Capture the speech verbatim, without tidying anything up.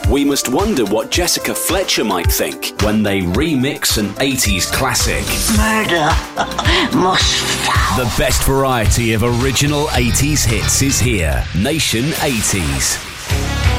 we must wonder what Jessica Fletcher might think when they remix an eighties classic. Murder most foul. The best variety of original eighties hits is here. Nation eighties.